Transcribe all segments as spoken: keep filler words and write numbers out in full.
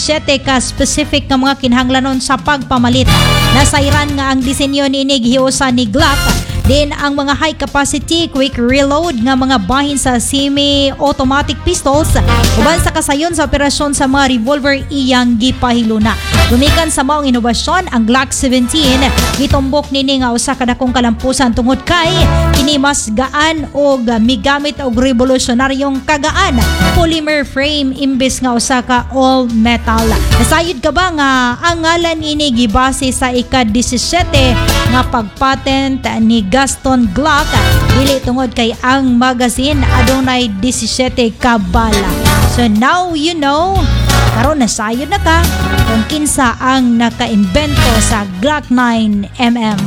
disisiete ka specific nga mga kinahanglanon sa pagpamalit. Nasayran nga ang disenyo ni Giyosa ni Glock. Din ang mga high capacity quick reload nga mga bahin sa semi-automatic pistols uban sa kasayon sa operasyon sa mga revolver iyang gipahiluna. Gumikan sa maong inobasyon ang Glock seventeen gitumbok nini nga usa ka dakong kalampusan tungod kay kini mas gaan og migamit og revolusyonaryong kagaan polymer frame imbes nga usa ka all metal. Nasayod ka ba nga ang ngalan ini gibase sa ika disisiete nga pagpatent ni Gaston Glock dili tungod kay ang magazine adunay disisiete ka bala. So now you know, karon nasayod na ka kung kinsa ang nakaimbento sa Glock nine millimeter.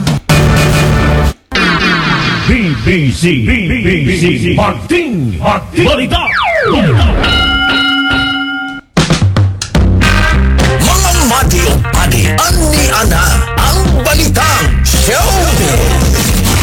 B B C B B C Bagting Balita. Mga mati o padi, ani ana ang balitang showbiz.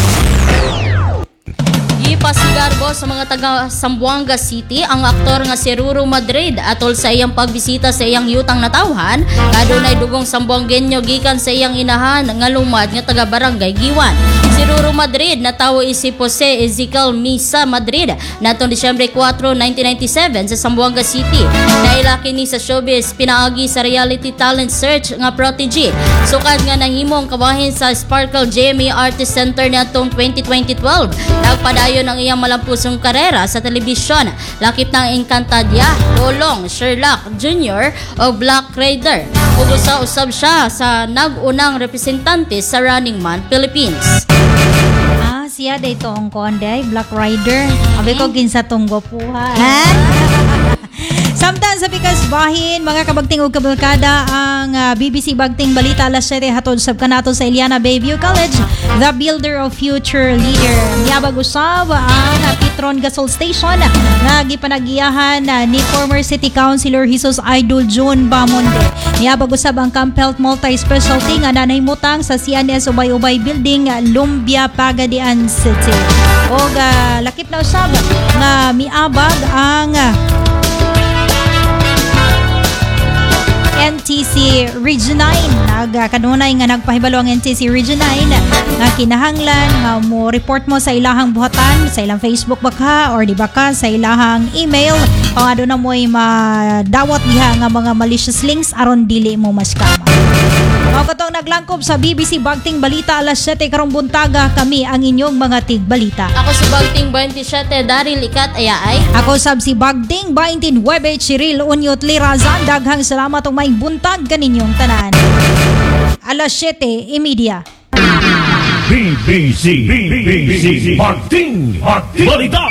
Ipasigarbo sa mga taga Zamboanga City ang aktor nga si Ruru Madrid atol sa iyang pagbisita sa iyang yutang natawhan kadunay dugong Zamboangenyo gikan sa iyang inahan nga lumad nga taga Barangay Giwan. Si Ruru Madrid natawo si Jose Ezekiel Misa Madrid natong Disyembre four, nineteen ninety-seven sa Zamboanga City. Nailaki ni sa showbiz pinaagi sa reality talent search nga protege. Sukad nga nahimong kabahin sa Sparkle J M A Artist Center natong twenty twelve. Nagpadayon ang iyang malampusong karera sa telebisyon. Lakip ng Encantadia, Lolong, Sherlock Junior o Black Raider. Ugusa-usab siya sa nag-unang representante sa Running Man Philippines. Ah, siya day toong konday, Black Rider. Abi ko ginsa tong gwapuha. Samtang sa pikas bahin, mga kabagting ug kabalkada ang uh, B B C Bagting Balita alas siyete hatod sab kanato sa Iliana Bayview College, the builder of future leader. Niyabag usab ang uh, Petron Gasol Station nga gipanagiyahan uh, ni former City Councilor Jesus Idol June Bamonde. Niyabag usab ang Camp Health Multi-Specialty nga nanahimutang sa C N S Ubay-Ubay Building, uh, Lumbia, Pagadian City. O uh, lakip na usab nga miabag ang uh, N T C Region nine. Nagkanunay nga nagpahibalo ang N T C Region nine nga kinahanglan nga mo report mo sa ilahang buhatan sa ilang Facebook baka or di baka sa ilahang email kung ano na mo'y madawat diha nga mga malicious links aron dili mo maskama. Mao katong naglangkob sa B B C Bagting Balita alas siyete karong buntaga, kami ang inyong mga tigbalita. Ako si Bagting twenty-seven Daryl Ikat Ayaay. Ako sab si Bagting nineteen Webe Chiril Unyot Lirazan. Daghang salamat ug maayong buntag kaninyong tanan. alas siyete imedya. B B C B B C Bagting Balita.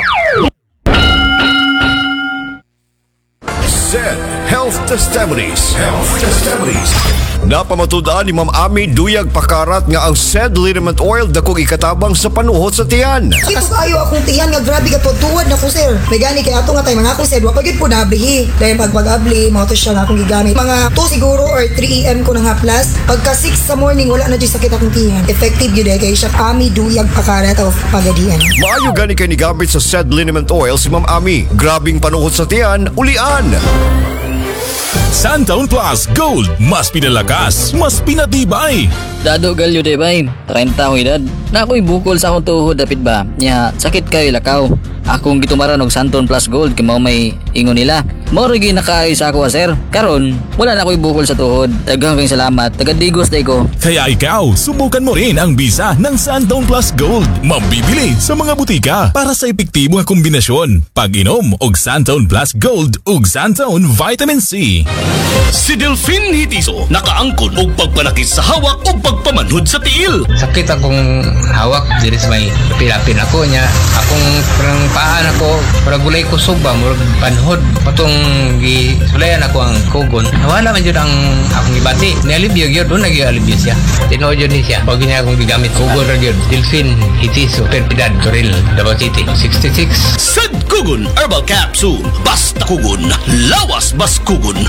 Z Health Testimonies. Health Testimonies. Napamatudaan ni Ma'am Ami Duyag Pakarat nga ang S E D liniment oil dakong ikatabang sa panuhot sa tiyan. Kitas ayo akong tiyan nga grabe ka tuwad na ko sir. May gani kay ato nga tay mga akong S E D wa pagid po nablihi. Dahil pag pag-abli mo to siya na akong gigamit. Mga two siguro or three a m ko na nga plus. Pagka six sa morning wala na jud sakit akong tiyan. Effective gyud kay siya Ami Duyag Pakarat of Pagadian. Maayo gani kay ni gamit sa S E D liniment oil si Ma'am Ami. Grabing panuhot sa tiyan, ulian. Santown Plus Gold, mas pinalakas, mas pinatibay. Dado galyo de bay, thirty akong edad. Na ako'y bukol sa akong tuhod dapit ba. Nya sakit kayo lakaw. Akong gitumaran og Santon Plus Gold kay mao may ingon nila. Mao ri ginakaay sa ako sir. Karon wala na ako'y bukol sa tuhod. Daghang kayong salamat. Tagadigos day ko. Kaya ikaw, subukan mo rin ang bisa ng Santon Plus Gold. Mabibili sa mga butika para sa epektibo nga kombinasyon. Pag-inom og Santon Plus Gold ug Santon Vitamin C. Si Delphine Hitiso nakaangkon og pagpanakit sa hawak o pagpamanhod sa tiil. Sakit akong hawak diri sa may pilapin ako niya. Akong parang paan ako, parang gulay ko suba, murag panhod. Patong gisulayan ako ang kugon. Nawala man yun ang akong ibati. Nialibyo yun, doon nag-ialibyo siya. Tinood yun siya. Pag niya akong gigamit kugon rin yun. Delphine Hitiso, Perpidad, Toril, Davao City, sixty-six. Sad Kugon Herbal Capsule. Basta kugon, lawas bas kugon.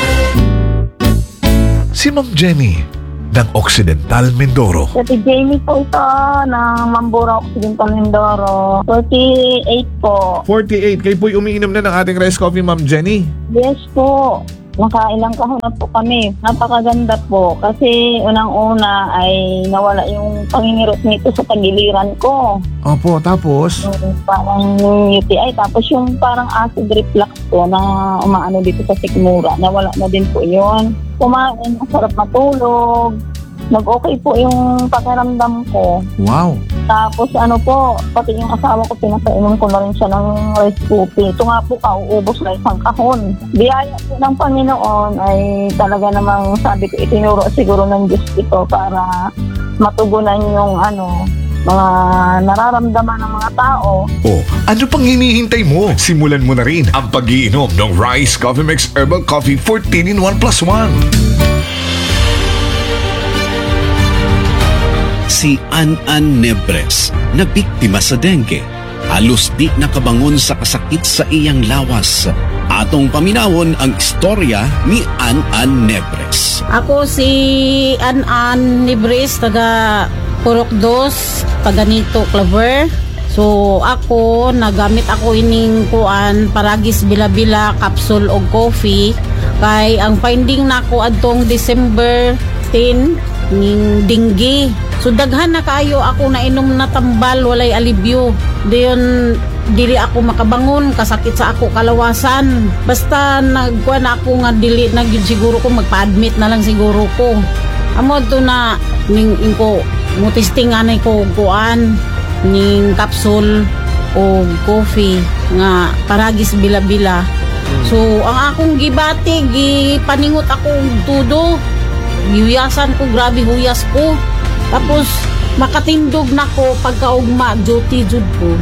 Si Ma'am Jenny ng Occidental Mindoro. Si Jamie po ito ng Mambura Occidental Mindoro. forty-eight po. forty-eight. Kayo po'y umiinom na ng ating rice coffee, Ma'am Jenny? Yes po. Nakailang kahon na po kami. Napakaganda po kasi unang-una ay nawala yung pangingirot nito sa tagiliran ko. Opo, tapos? Yung parang yung U T I. Tapos yung parang acid reflux po na umaano dito sa sikmura. Nawala na din po yun. Kumain, masarap matulog. Nag-okay po yung pakiramdam ko. Wow. Tapos ano po, pati yung asawa ko, pinapainom ko na rin siya ng rice cookie. Ito nga po, kauubos na isang kahon. Biyaya po ng Panginoon ay talaga namang sabi ko, itinuro siguro ng Diyos ito para matugunan yung ano, mga nararamdaman ng mga tao. Oh, ano pang hinihintay mo? Simulan mo na rin ang pag-iinom ng Rice Coffee Mix Herbal Coffee fourteen in one plus one. Si An-An Nebres na biktima sa dengue. Halos di nakabangon sa kasakit sa iyang lawas. Atong paminawon ang istorya ni An-An Nebres. Ako si An-An Nebres, taga Purok dos, taga Nito Claver. So ako, nagamit ako ining kuan, paragis bila-bila, capsule o coffee. Kay ang finding nako adtong December tenth, ning dengue. So daghan na kayo ako na inom na tambal, walay alibyo. Dayon dili ako makabangon, kasakit sa ako kalawasan. Basta nagkuan ako nga dili na gyud siguro ko magpa-admit na lang siguro ko. Amo to na ning inko mo testing anay ko kuan ning capsule o coffee nga paragis bila-bila. So ang akong gibati, gipaningot ako tudo. Gihuyasan ko, grabe huyas ko. Tapos makatindog na ko pagkaugma, duty jud ko.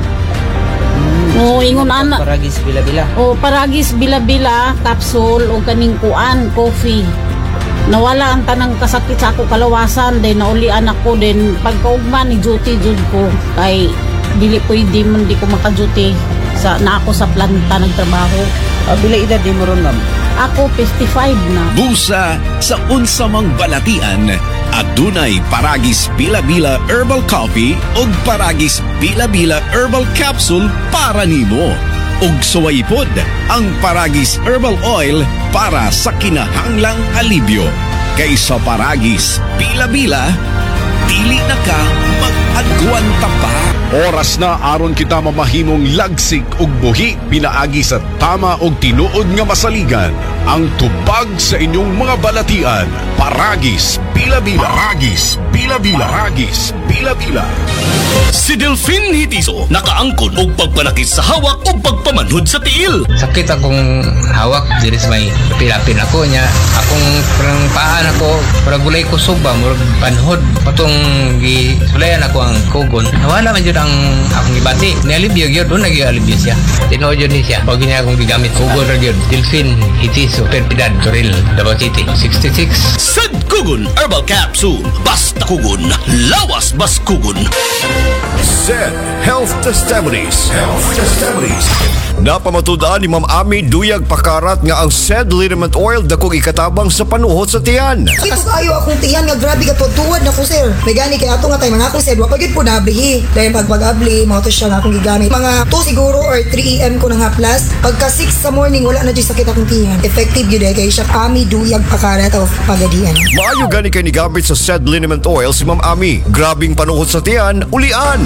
O ingon ana. Paragis bila-bila. O paragis bila-bila, capsule o kaning kuan, coffee. Nawala ang tanang kasakit sa ako kalawasan, then naulian ako, then pagkaugma ni duty jud ko. Kay dili pwede man di ko maka-duty sa na ako sa planta nagtrabaho. Uh, bila edad di mo ron, ma'am? Ako fifty-five na. Busa sa unsamang balatian, adunay Paragis Bila-Bila Herbal Coffee ug Paragis Bila-Bila Herbal Capsule para nimo. Ug suwaypod ang Paragis Herbal Oil para sa kinahanglang alibyo. Kaysa Paragis Bila-Bila, dili na ka mag-agwanta pa. Oras na aron kita mamahimong lagsik ug buhi pinaagi sa tama ug tinuod nga masaligan. Ang tubag sa inyong mga balatian, Paragis Bila-Bila. Paragis Bila-Bila. Paragis Bila-Bila. Si Delfin Hitiso nakaangkon og pagpanakis sa hawak o pagpamanhod sa tiil. Sakit akong hawak, diri sa may pilapin ako niya. Akong parang paan ako, parang gulay ko suba, murag panhod. Patong gisulayan ako ang kugon. Nawala man yun ang akong ibati. Nialibyo yun, doon nag-ialibyo siya. Tinood yun niya. Huwag niya akong gigamit. Kugon rin yun. Delfin Hitiso, Perpidad, Toril, Davao City, sixty-six. Sad Kugon Herbal Capsule. Basta Kugon, lawas bas Kugon. Said Health Testimonies. Health Testimonies. Napamatud-an ni Ma'am Ami Duyag Pakarat nga ang said liniment oil dakong ikatabang sa panuhot sa tiyan. Ito kayo akong tiyan nga grabe ka tuwad na ko sir. May gani kay ato nga tayo mga akong sir. Wapagid po nablihi. Dahil pag pag-abli, mga to siya nga akong gigamit. Mga two siguro or three a m ko na nga plus. Pagka six sa morning, wala na dyan sakit akong tiyan. Effective yun eh. Kaya siya Ami Duyag Pakarat of Pagadian. Maayo gani kay ni gamit sa said liniment oil si Ma'am Ami. Grabing panuhot sa tiyan, ulian.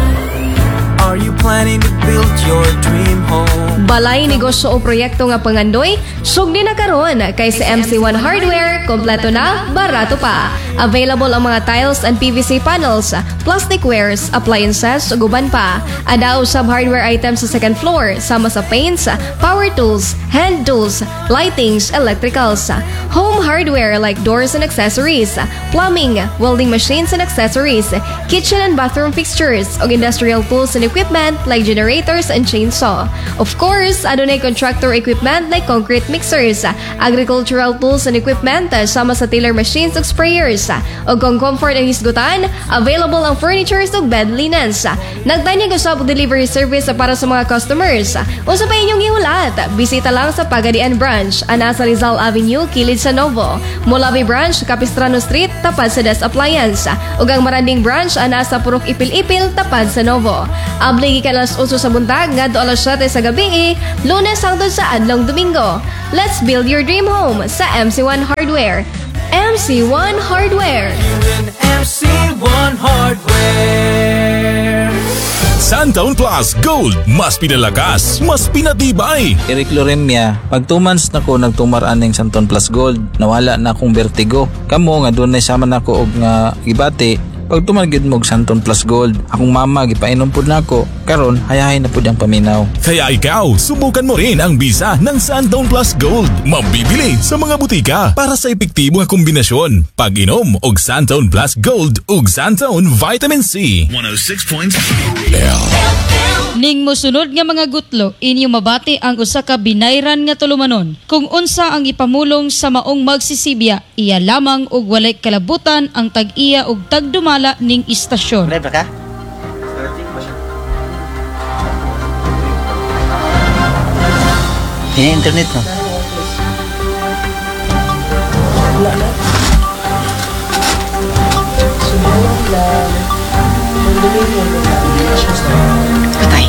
Are you planning to build your dream home? Balay negosyo o proyekto nga pangandoy, sugdi na karon kay sa M C one Hardware, kompleto na, barato pa. Available ang mga tiles and P V C panels, plastic wares, appliances, ug uban pa. Ada usab hardware items sa second floor, sama sa paints, power tools, hand tools, lightings, electricals. Home hardware like doors and accessories, plumbing, welding machines and accessories, kitchen and bathroom fixtures, ug industrial tools and equipment like generators and chainsaw. Of course, adunay contractor equipment like concrete mixers, agricultural tools and equipment, sama sa tiller machines ug sprayers, space. O kung comfort ang hisgutan, available ang furnitures ug bed linens. Nagtanyag usab og delivery service para sa mga customers. Unsa pa inyong gihulat? Bisita lang sa Pagadian Branch, ana sa Rizal Avenue, kilid sa Novo. Molabi Branch, Capistrano Street, tapad sa Des Appliance. Ug ang Maranding Branch, ana sa Purok Ipil-Ipil, tapad sa Novo. Abli gikan alas eight sa buntag ngadto alas seven sa gabi, Lunes hangtod sa adlong Domingo. Let's build your dream home sa M C one Hardware. M C one Hardware. M C one Hardware. Santaon Plus Gold, mas pinalakas, mas pinatibay. Eric Loremia, pag two months na ko nagtumaraan ng Santaon Plus Gold, nawala na akong vertigo. Kamo nga doon na sama na ko og nga gibati. Pag tumagid mo og Santaon Plus Gold, akong mama gipainom pud nako. Karon hayahay na pud ang paminaw. Kaya ikaw, subukan mo rin ang bisa ng Santaon Plus Gold. Mabibili sa mga butika para sa epektibo nga kombinasyon. Pag-inom og Santaon Plus Gold ug Santaon Vitamin C. one oh six point five Ning mosunod nga mga gutlo, inyo mabati ang usa ka binayran nga tulumanon. Kung unsa ang ipamulong sa maong magsisibya, iya lamang og walay kalabutan ang tag-iya og tagdumala ning istasyon. Live ka? Ini internet mo. Patay.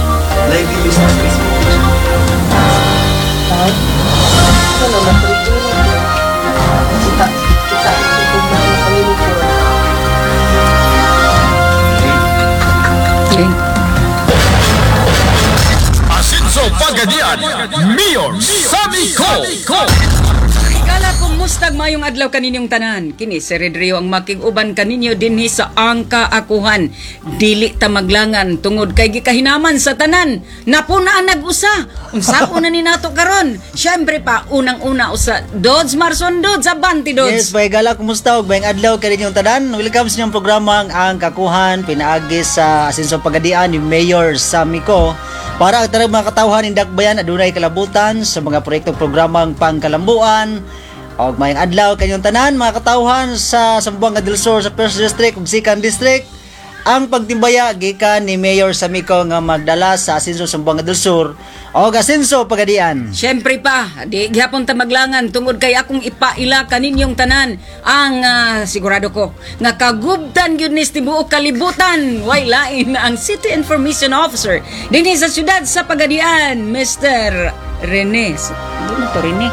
Asinso Pagadian, Mayor Sammy Ko. Igala kumusta mayong adlaw kaninyong tanan. Kini si Redrio ang makig-uban kaninyo dinhi sa Angka Akuhan. Dili ta maglangan tungod kay gikahinaman sa tanan. Napunaan nag-usa. Unsaon na ni nato karon? Syempre pa unang-una usa Dods Marson Dods Abanti Dods. Yes, bay gala kumusta og bayong adlaw kaninyong tanan. Welcome sa inyong programa ang Kakuhan pinaagi sa Asinso Pagadian ni Mayor Sammy Ko. Para ang tarang mga katawhan ng dakbayan adunay kalabutan sa mga proyektong programang pangkalambuan. Og mayang adlaw kanyong tanan mga katawhan sa Zamboanga del Sur sa first District ug second District. Ang pagtimbaya gikan ni Mayor Sammy Ko nga magdala sa Asinso Zamboanga del Sur o Asinso Pagadian. Syempre pa, di gihapon ta maglangan tungod kay akong ipaila kaninyong tanan ang uh, sigurado ko nga kagubtan gyud ni tibuok kalibutan way lain ang City Information Officer dinhi sa syudad sa Pagadian, Mister Rene. Di na to Rene.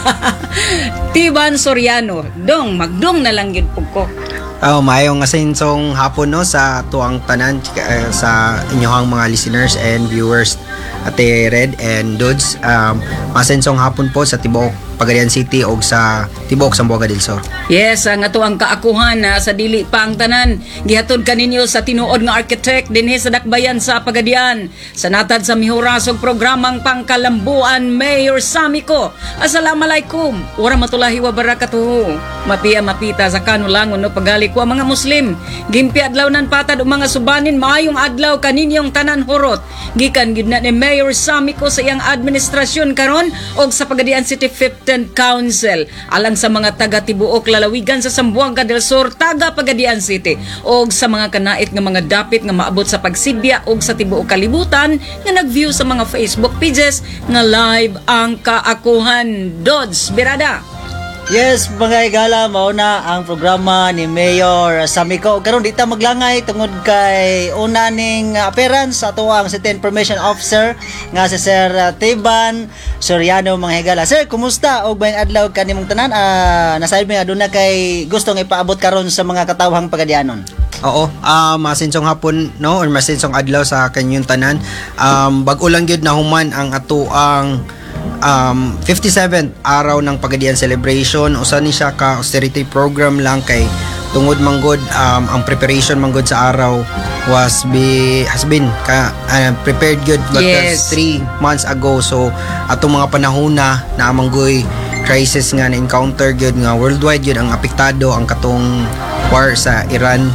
Tiban Soriano. Dong, magdong na lang yun po ko. Oh, mayong asinsong hapon no sa tuang tanan uh, sa inyong mga listeners and viewers Ate Red and Dudes. Um, asinsong hapon po sa tibuok Pagadian City o sa tibuok Zamboanga del Sur. Yes, ang ato ang kaakuhan na sa dili pa ang tanan. Gihatod kaninyo sa tinuod nga architect dinhi sa dakbayan sa Pagadian. Sa natad sa mihurasog programang pangkalambuan Mayor Sammy Ko. Assalamualaikum. Ora matulahi wa barakatuhu. Mapia mapita sa kanulangon no pagali ko mga Muslim. Gimpi adlaw nan patad o mga subanin maayong adlaw kaninyong tanan horot. Gikan gid na ni Mayor Sammy Ko sa iyang administrasyon karon og sa Pagadian City fifteenth Council alang sa mga taga tibuok lalawigan sa Zamboanga del Sur, taga Pagadian City og sa mga kanait nga mga dapit nga maabot sa pagsibya og sa tibuok kalibutan nga nag-view sa mga Facebook pages nga live ang Kaakuhan. Dods Birada. Yes, mga igala, mauna ang programa ni Mayor Sammy Ko. Karon di ta maglangay tungod kay una ning appearance sa ato ang City Information Officer nga si Sir Tiban Soriano, mga higala. Sir, kumusta? Og bayang adlaw kanimong tanan? Uh, nasabi mi aduna kay gustong ipaabot karon sa mga katawhang Pagadianon. Oo, uh, masinsong hapon no or masinsong adlaw sa kanyong tanan. Um, bag-o lang gyud na human ang ato ang um, fifty-seventh araw ng Pagadian Celebration. Usa ni siya ka austerity program lang kay tungod manggod um, ang preparation manggod sa araw was be has been ka, uh, prepared good but yes. three months ago. So atong mga panahon na na manggoy crisis nga na encounter gyud nga worldwide gyud ang apektado ang katong war sa Iran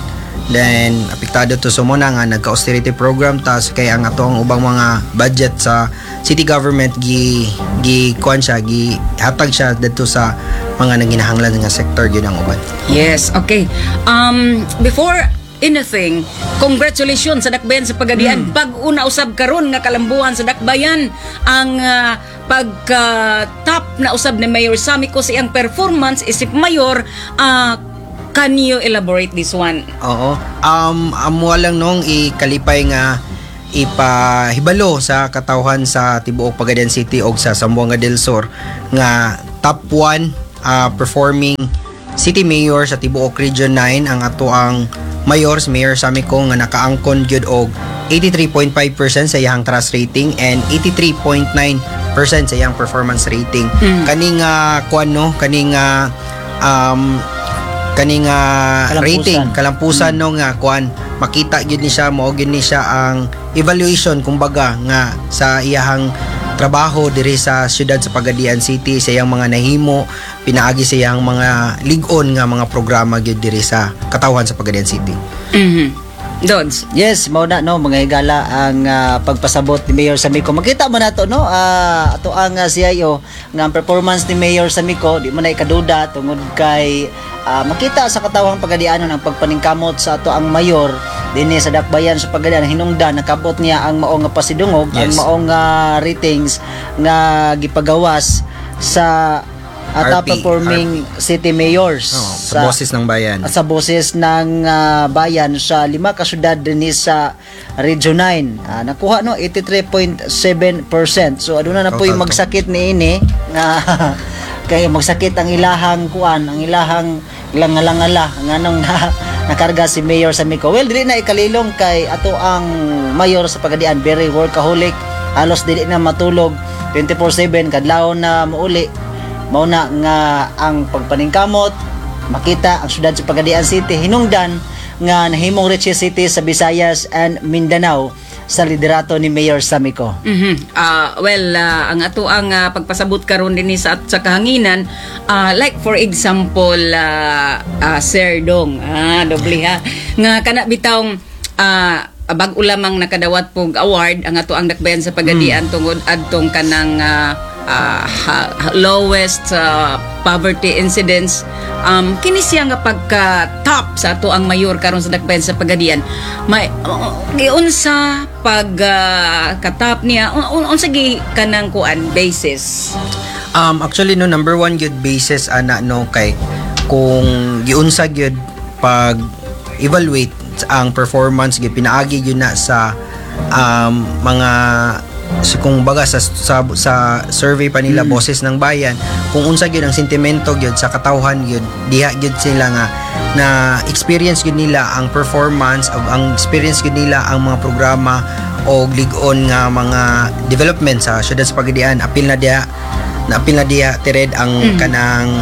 then apektado to sumuna nga nagka-austerity program tas kay ang atong ubang mga budget sa city government gi gi kuan siya gi hatag siya dito sa mga nanginahanglan nga sector gyud ang uban. Yes, okay. Um, before anything, congratulations sa Dakbayan sa Pagadian. Mm. Pag-una usab karon nga kalambuan sa Dakbayan ang uh, pagka-top na usab ni Mayor Sammy ko sa iyang performance isip Mayor. Uh, can you elaborate this one? Oo. Um, amo lang nung ikalipay nga ipahibalo sa katawhan sa tibuok Pagadian City o sa Zamboanga del Sur nga top one uh, performing city mayor sa tibuok Region nine ang ato ang mayor, si Mayor Sammy ko nga nakaangkon gyud og eighty-three point five percent sa iyang trust rating and eighty-three point nine percent sa iyang performance rating. Mm. Kaning uh, kuan no, kaning uh, um kaning uh, rating kalampusan mm. no nga kuan makita gyud ni siya mao gyud ni siya ang evaluation kumbaga nga sa iyang trabaho diri sa siyudad sa Pagadian City sa iyang mga nahimo pinaagi sa iyang mga lig-on nga mga programa gyud diri sa katawhan sa Pagadian City. Mhm. Dons. Yes, mao na no mga higala ang uh, pagpasabot ni Mayor Samiko. Makita mo na to no uh, ato ang uh, C I O nga ang performance ni Mayor Samiko di mo na ikaduda tungod kay uh, makita sa katawhang Pagadianon ang pagpaningkamot sa ato ang mayor dinhi sa Dakbayan sa Pagadian hinungdan nakabot niya ang mao nga pasidungog, yes. Ang mao nga ratings nga gipagawas sa at top performing city mayors oh, sa, sa boses ng bayan at sa boses ng uh, bayan sa lima ka syudad dinhi sa Region nine uh, nakuha no eighty-three point seven percent so aduna na po yung magsakit ni ini nga kay magsakit ang ilahang kuan ang ilahang langalangala nganong na nakarga si Mayor Samiko. Well dili na ikalilong kay ato ang mayor sa Pagadian very workaholic halos dili na matulog twenty-four seven kadlaw na mauli mao na nga ang pagpaningkamot makita ang syudad sa Pagadian City hinungdan nga nahimong richest city sa Visayas and Mindanao sa liderato ni Mayor Samiko. Mhm. Uh, well, uh, ang ato ang uh, pagpasabot karon dinhi sa sa kahanginan uh, like for example uh, uh, Sir Dong ah doble ha nga kana bitawng uh, bag-o lamang nakadawat pog award ang ato ang Dakbayan sa Pagadian mm. tungod adtong kanang uh, Uh, ha, lowest uh, poverty incidence um, kini siya nga pagka top sa ato ang mayor karon sa Dakbayan sa Pagadian may uh, giunsa pag uh, katap niya un, unsa gi kanang kuan basis um actually no number one good basis ana no kay kung giunsa gyud pag evaluate ang performance gyud pinaagi gyud na sa um, mga so kung baga sa, sa sa survey pa nila mm. boses ng bayan kung unsa gyud ang sentimento gyud sa katawhan gyud diha gyud sila nga na experience gyud nila ang performance of ang experience gyud nila ang mga programa o lig-on nga mga development sa syudad sa Pagadian apil na diha na apil na diha tired ang mm. kanang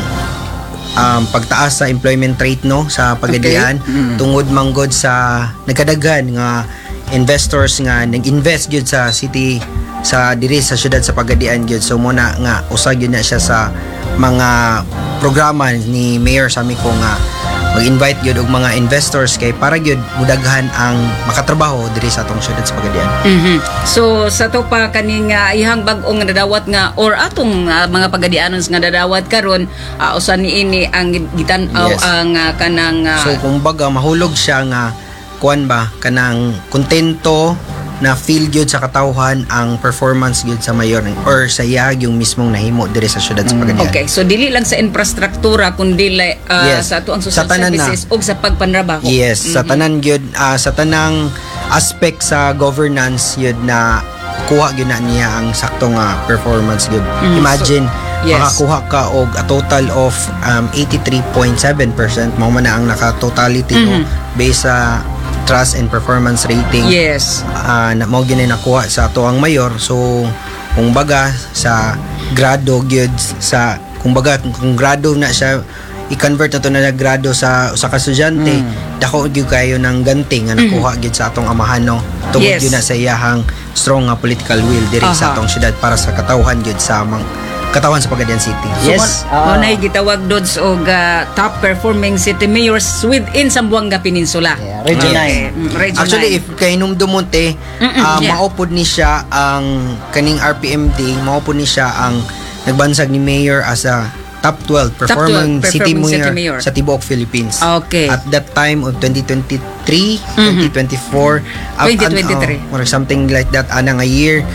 um, pagtaas sa employment rate no sa Pagadian okay. mm. tungod manggod sa nagkadaghan nga investors nga nag-invest gyud sa city sa diri sa syudad sa Pagadian gyud so muna nga usag gyud na siya sa mga programa ni Mayor Samiko nga mag-invite gyud og mga investors kay para gyud mudaghan ang makatrabaho diri sa atong syudad sa Pagadian. Mm-hmm. So sa to pa kaning uh, ihang bag-o nga dadawat nga or atong uh, mga Pagadianos nga dadawat karon uh, usa niini ang gitan-aw yes. ang uh, kanang uh, so kumbaga mahulog siya nga kuan ba kanang kontento na feel gyud sa katawhan ang performance gyud sa mayor or sa iyag yung mismong nahimo diri sa syudad sa Pagadian. Okay, so dili lang sa infrastruktura kundi uh, yes. sa ato ang social sa services o sa pagpanrabaho. Yes, mm-hmm. sa tanan gyud uh, sa tanang aspect sa governance gyud na kuha gyud na niya ang saktong uh, performance gyud. Mm-hmm. Imagine so, yes. makakuha ka og a total of um, eighty-three point seven percent mao man na ang naka totality mm-hmm. no based sa trust and performance rating. Yes. Uh, na mao gyud nakuha sa ato ang mayor. So kung baga sa grado gyud sa kung baga kung grado na siya i-convert na to na grado sa usa ka estudyante mm. dako gyud kayo ng ganti nga nakuha gyud sa atong amahan no. Tungod yes. gyud na sa iyahang strong nga political will diri uh-huh. sa atong syudad para sa katawhan gyud sa mang katawan sa Pagadian City. Yes. So, ah. mo na gitawag dods og uh, top performing city mayors within Zamboanga Peninsula. Yeah, Region Yes. nine. Mm, Region Actually, nine. if kay nung dumunte, Mm-mm, uh, yeah. maupod ni siya ang kaning R P M D, maupod ni siya ang nagbansag ni Mayor as a top twelve performing, twelve city, performing mayor city mayor. sa tibuok Philippines. Okay. At that time of twenty twenty-three, twenty twenty-four, up- twenty twenty-three. uh, or something like that ana nga year.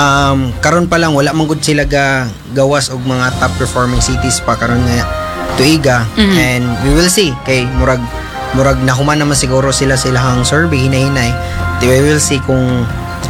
Um karon pa lang wala man gud sila ga gawas og mga top performing cities pa karon nga tuiga. Mhm. And we will see kay murag murag nahuman naman siguro sila silahang survey hinay-hinay. We will see kung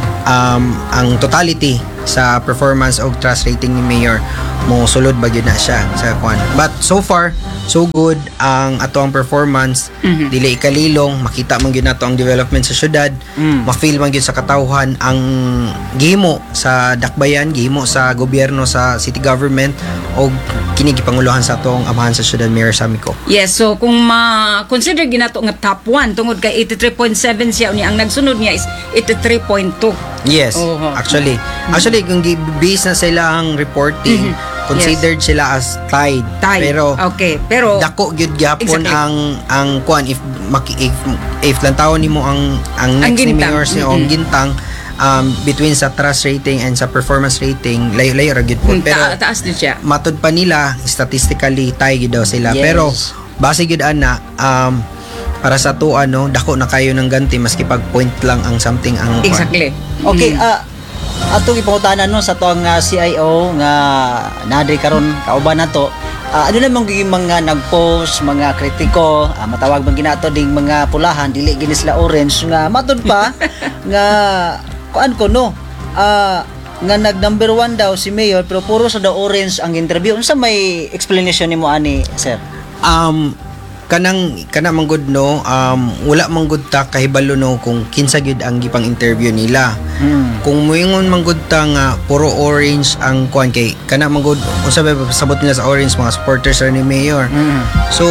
um, ang totality sa performance o trust rating ni Mayor mo sulod ba yun na siya sa kwan. But so far, so good ang ato ang performance. Mhm. Dili ikalilong, makita man gyud nato ang development sa syudad, Mm. ma-feel man gyud sa katawhan ang gihimo sa dakbayan, gihimo sa gobyerno sa city government o kini gipanguluhan sa atong amahan sa syudad Mayor Samico. Yes, so kung ma-consider ginato nga top one tungod kay eighty-three point seven siya ni ang nagsunod niya is eighty-three point two. Yes, Oho. actually. Actually, kung gi-base na sila ang reporting, Mhm. considered sila as tied. Tied. Pero, okay, pero dako gyud gyapon Exactly. ang ang kuan if maki, if if lantawon nimo ang ang Ang next ni gintang. Mayor si Mhm. ang gintang um, between sa trust rating and sa performance rating layo-layo ra gyud po. Mm, Pero ta- taas din siya. matud pa nila statistically tie gyud daw sila. Yes. Pero base gyud ana um para sa to ano dako na kayo ng ganti maski pag point lang ang something ang kuan. Exactly. Okay, Mm. ah atong ipangutanan no sa tuang uh, C I O nga nadri karon kauban nato. Ah, ano namang gyud mga nag-post, mga kritiko, ah, matawag man ginato ding mga pulahan dili gini sila orange nga matud pa nga kuan ko no. Ah nga nag number one daw si Mayor pero puro sa daw orange ang interview. Unsa may explanation nimo ani, sir? Um kanang kana man gud no um wala man gud ta kahibalo no kung kinsa gyud ang gipang interview nila. Hmm. Kung moingon man gud ta nga puro orange ang kuan kay kana man gud unsa ba pasabot nila sa orange mga supporters ra ni Mayor. Hmm. So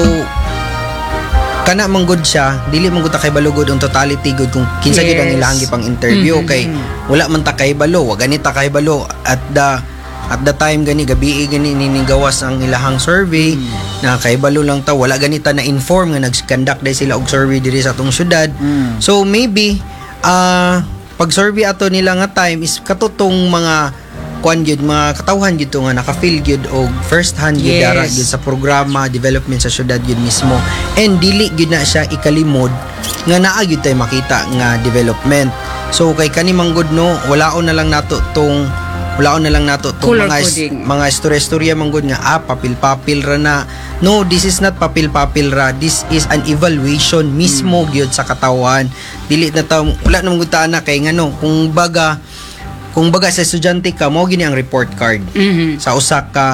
kana man gud siya dili man gud ta kahibalo gud ang totality gud kung kinsa gyud ang Yes. ilahang gipang interview Mhm. kay wala man ta kahibalo wa gani ta kahibalo at the at the time gani gabi gani ninigawas ang ilahang survey na kahibalo lang ta wala gani ta na inform nga nag-conduct dai sila og survey diri sa atong syudad. So maybe ah pag survey ato nila nga time is katutong mga kuan gyud mga katawhan gyud to nga naka-feel gyud og first hand gyud Yes. dara gyud sa programa development sa syudad gyud mismo and dili gyud na siya ikalimod nga naa gyud tay makita nga development. So kay kani manggod no walaon na lang nato tong walaon na lang nato tong Color mga coding. mga istorya-istorya manggod nga ah papil-papil ra na. No, this is not papil-papil ra. This is an evaluation mismo gyud sa katawan. Dili na ta wala na manggod ta na kay ngano kung baga kung baga sa estudyante ka mo gini ang report card. Mhm. Sa usa ka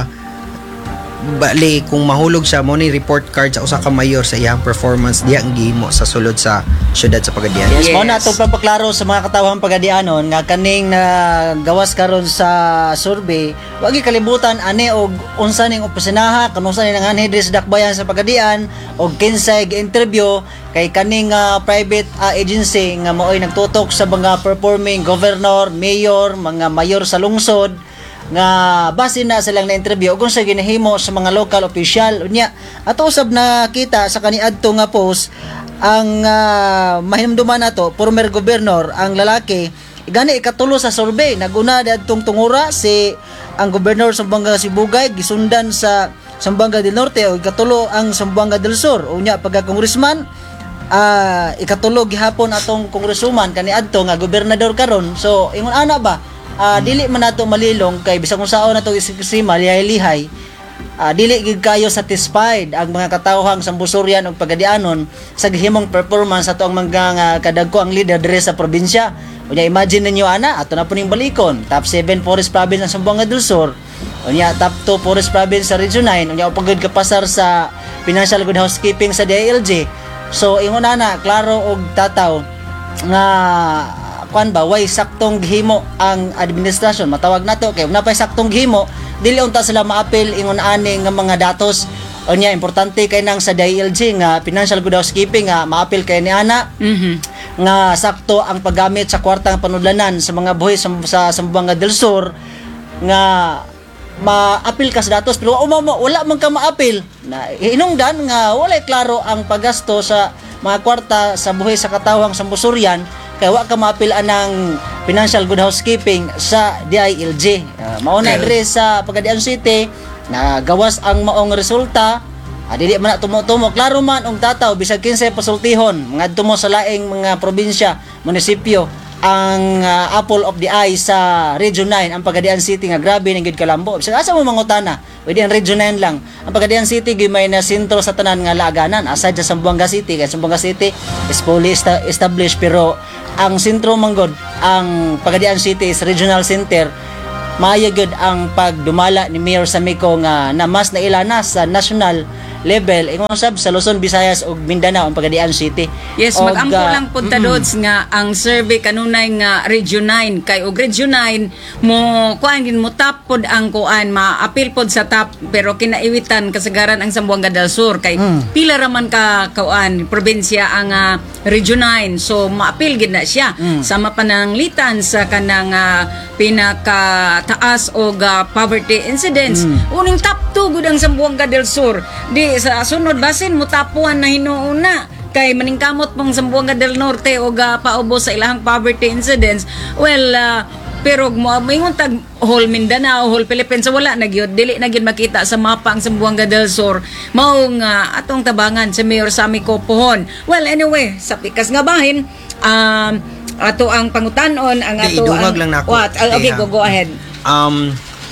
bali kung mahulog siya mo ni report card sa usa ka mayor sa iyang performance diya ang gihimo sa sulod sa syudad sa Pagadian. Yes, mao na itong papaklaro sa mga katawhang pagadianon nga kaning na gawas karon sa survey, wag kalibutan ani og unsa ning opisinaha, kanunsa ning nanganhi diri sa dakbayan sa Pagadian og kinsay interview kay kaning ah, private ah, agency nga maoy nagtutok sa mga performing governor, mayor, mga mayor sa lungsod nga base na silang na-interview kung sa ginahimo sa mga local official unya ato usab na kita sa kaniadto nga post ang uh, mahinumduman nato former governor ang lalaki gani ikatulo sa survey naguna dadtong tungura si ang gobernador sa Zamboanga Sibugay gisundan sa Zamboanga del Norte o ikatulo ang Zamboanga del Sur unya pagka congressman uh, ikatulo gihapon atong congresswoman kaniadto nga gobernador karon so ingon ana ba uh, dili man nato malilong kay bisag kung saon nato isima lihay-lihay uh, dili gid kayo satisfied ang mga katawhang sambusoryan ug pagadianon sa gihimong performance ato ang mga nga kadagko ang leader diri sa probinsya unya imagine ninyo ana ato na puning balikon top seven forest province ang Zamboanga del Sur unya top two forest province sa Region nine unya pagod kapasar sa financial good housekeeping sa D I L G so ingon ana klaro og tataw nga kuan ba way saktong gihimo ang administrasyon matawag nato kay napay saktong gihimo dili unta sila maapil ingon ani nga mga datos unya importante kay nang sa D I L G nga financial good housekeeping nga maapil kay ni ana Mhm. nga sakto ang paggamit sa kwartang panudlanan sa mga buhis sa, sa Zamboanga del Sur nga ma-appeal ka sa datos pero wala, wala man ka ma-appeal na hinungdan nga wala klaro ang paggasto sa mga kwarta sa buhi sa katawhang sambusuryan kaya wa ka ma-appeal anang financial good housekeeping sa D I L G. Uh, mauna okay. sa Pagadian City na gawas ang maong resulta. Ah, dili man na tumo-tumo. Klaro man ang tataw bisag kinsa pasultihon mga tumo sa laing mga probinsya, munisipyo ang uh, apple of the eye sa Region nine ang Pagadian City nga grabe ning gid kalambo. Bisag asa mo mangutana, pwede ang Region nine lang. Ang Pagadian City gimay na sentro sa tanan nga laaganan aside sa Zamboanga City. Kaya Zamboanga City is fully esta- established pero ang sentro manggod ang Pagadian City is regional center. Maayo gud ang pagdumala ni Mayor Samico nga na mas nailana sa national level ingon sab sa Luzon, Visayas ug Mindanao ang Pagadian City. Yes, og, magampo uh, lang punta dods nga ang survey kanunay nga Region nine kay og Region nine mo kuan gin mo top pod ang kuan ma-appeal pod sa top pero kinaiwitan kasagaran ang Zamboanga del Sur kay mm. pila ra man ka kuan probinsya ang uh, Region nine so ma-appeal gid na siya mm. sama pananglitan sa kanang uh, pinaka taas og uh, poverty incidence. Mm. Uning top two gud ang Zamboanga del Sur. Di sa sunod basin mutapuan na hinuuna kay maningkamot pang Zamboanga del Norte o ga paubos sa ilahang poverty incidence. Well, uh, pero moingon tag whole Mindanao, whole Philippines so wala na gyud dili na gyud makita sa mapa ang Zamboanga del Sur. Mao nga atong tabangan si Mayor Samico Pohon. Well, anyway, sa pikas nga bahin, um ato ang pangutanon ang ato ang ang lang nako. What? Okay, go go ahead. Um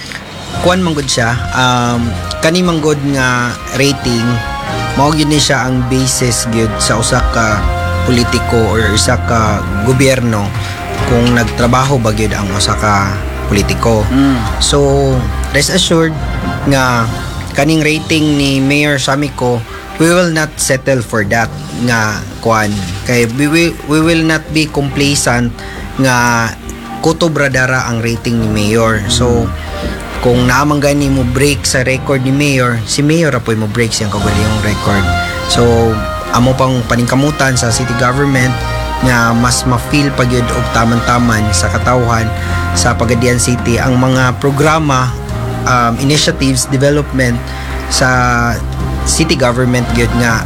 kuan manggod siya um kani manggod nga rating mao gyud ni siya ang basis gyud sa usa ka politiko or usa ka gobyerno kung nagtrabaho ba gyud ang usa ka politiko. Mm. So rest assured nga kaning rating ni Mayor Samico we will not settle for that nga kuan kay we will, we will not be complacent nga kutobradara ang rating ni Mayor. So kung naamang gani mo break sa record ni Mayor, si Mayor apoy mo break siyang kagalingong record. So, amo pang paningkamutan sa city government nga mas ma-feel pag yun og taman-taman sa katawhan sa Pagadian City ang mga programa, um, initiatives, development sa city government gyud nga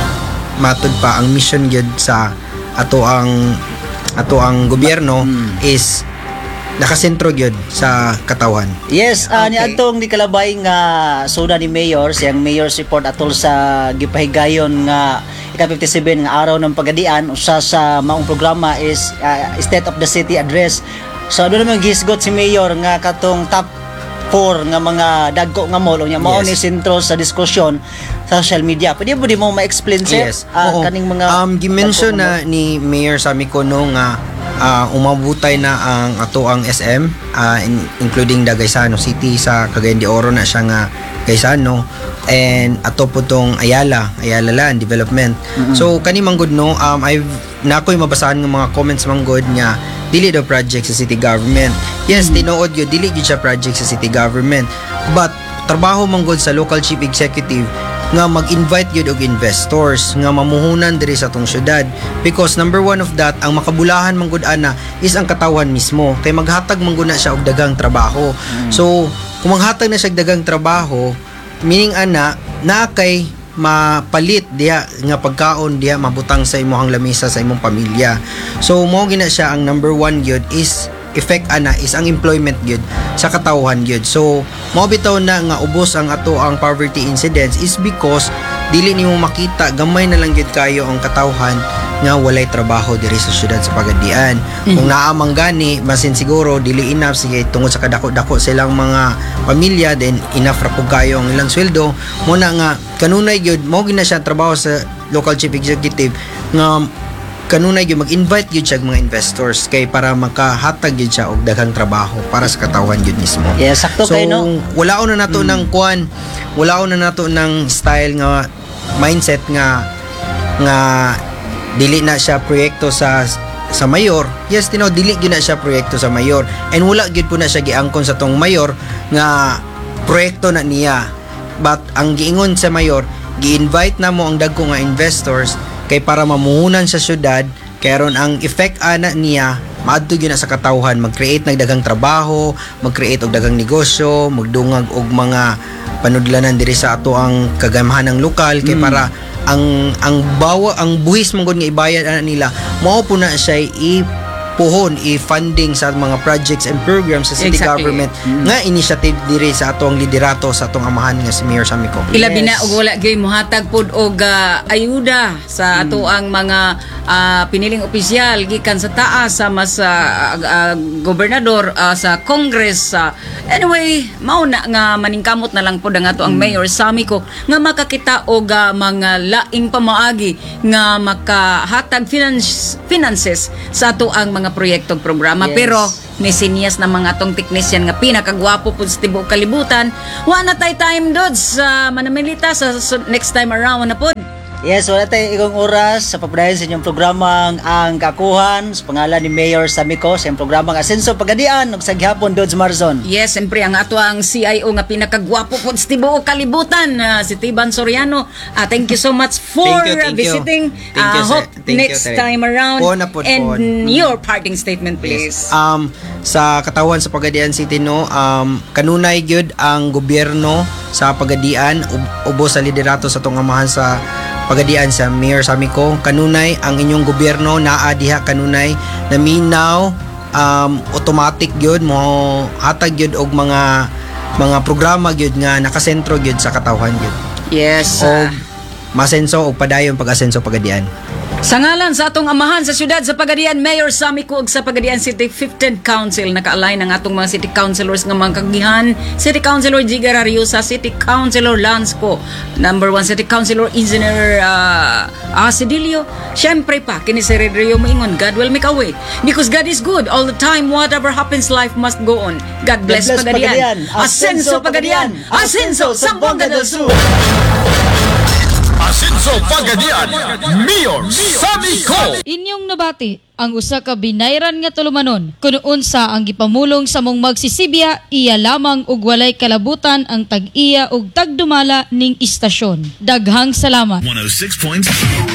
matud pa ang mission gyud sa ato ang ato ang gobyerno mm. is nakasentro gyud sa katawan. Yes, uh, okay. Niadtong ni kalabay nga suda ni Mayor siyang Mayor's report atol sa gipahigayon nga ika fifty-seven nga araw ng Pagadian usa sa maong programa is uh, State of the City Address. So doon naman gisgot si Mayor nga katong top four nga mga dagko nga mall unya mao ni sentro sa diskusyon sa social media. Pwede mo di mo ma-explain sir? Yes. Uh, kaning mga um gi-mention na ni Mayor Samico no nga uh, umabutay na ang ato ang S M uh, in, including Dagaysano City sa Cagayan de Oro na siya nga Gaysano and ato po tong Ayala Ayala Land Development. Mm-hmm. So kani manggod no um I've nakoy mabasahan ng mga comments manggod nga dili daw project sa city government. Yes, mm-hmm. tinuod gyud dili gyud siya project sa city government but trabaho manggod sa local chief executive nga mag-invite gyud og investors nga mamuhunan diri sa tong syudad because number one of that ang makabulahan manggod ana is ang katawhan mismo kay maghatag manggod na siya og daghang trabaho. Mm. So kung maghatag na siya og daghang trabaho meaning ana na kay mapalit diha nga pagkaon diha mabutang sa imong lamesa sa imong pamilya. So mao gina siya ang number one gyud is effect ana is ang employment gyud sa katawhan gyud. So mao bitaw na nga ubos ang ato ang poverty incidence is because dili nimo makita gamay na lang gyud kayo ang katawhan nga walay trabaho diri sa syudad sa Pagadian. Mm-hmm. Kung naa man gani basin siguro dili enough sige tungod sa kadako-dako silang mga pamilya then enough ra pud kayo ang ilang sweldo mo na nga kanunay gyud mao gina siya trabaho sa local chief executive nga kanunay gyud mag-invite gyud siya mga investors kay para makahatag gyud siya og daghang trabaho para sa katawhan gyud mismo. Yes, sakto so, kay no. Wala na nato mm. ng kuan, wala na nato ng style nga mindset nga nga dili na siya proyekto sa sa mayor. Yes, tino dili gyud na siya proyekto sa mayor and wala gyud po na siya giangkon sa tong mayor nga proyekto na niya. But ang giingon sa mayor, gi-invite na mo ang dagko nga investors kay para mamuhunan sa syudad kay aron ang effect ana niya maadto gyud na sa katawhan, mag-create ng daghang trabaho, mag-create og daghang negosyo, magdungag og mga panudlanan diri sa ato ang kagamahan ng lokal kay Mm. para ang ang bawa ang buhis mong gud nga ibayad ana nila mao po na siya ipuhon i-funding sa mga projects and programs sa city Exactly. government Mm. nga initiative diri sa atong liderato sa atong amahan nga si Mayor Sammy Co. Ilabi na og wala gyud mohatag pod og ah, ayuda sa ato ang mga ah, piniling opisyal gikan sa taas sama sa ah, ah, gobernador ah, sa Congress. ah. Anyway, mao na nga maningkamot na lang pod ang ato ang Mayor Sammy Co nga makakita og ah, mga laing pamaagi nga makahatag finance, finances sa ato ang mga proyektong programa. Yes. Pero may sinyas na mga tong technician nga pinakagwapo po sa tibuok kalibutan. Wa na tay time dods sa manamilita sa sa next time around na po. Yes, wala tayong igong oras sa pagpadayon sa inyong programang Ang Kakuhan sa pangalan ni Mayor Sammy Co sa iyong programang Asenso Pagadian ug sa gihapon Dodge Marzon. Yes, siyempre ang ato ang C I O nga pinakagwapo po sa tibuok kalibutan, ah, si Tiban Soriano. Ah, thank you so much for Thank you, thank you. visiting. Thank you, Ah, sir. hope Thank you, next sir. time around. Po na po, And po. your parting statement, please. Um sa katawan sa Pagadian City no, um kanunay gyud ang gobyerno sa Pagadian ub- ubos sa liderato sa tong amahan sa Pagadian sa Mayor Sammy Co. Kanunay ang inyong gobyerno naa diha kanunay na minaw um automatic gyud mo hatag gyud og mga mga programa gyud nga nakasentro gyud sa katawhan gyud. Yes. O ah. masenso og padayon pag-asenso Pagadian. Sa ngalan sa atong amahan sa syudad sa Pagadian, Mayor Sammy Co ug sa Pagadian City fifteenth Council, naka-align ang atong mga city councilors nga mga kagihan. City Councilor Jigar Ariusa, City Councilor Lance Co, number one City Councilor Engineer uh, Asidilio. Siyempre pa, kini si Rodrigo Maingon, God will make a way. Because God is good all the time. Whatever happens, life must go on. God bless, God bless Pagadian. Pagadian. Asenso Pagadian. Asenso Zamboanga del Sur. Asenso Pagadian, Mayor Sammy Co. Inyong nabati ang usa ka binayran nga tulumanon kun unsa ang gipamulong sa mong magsisibya iya lamang ug walay kalabutan ang tag-iya ug tagdumala ning istasyon. Daghang salamat. one oh six point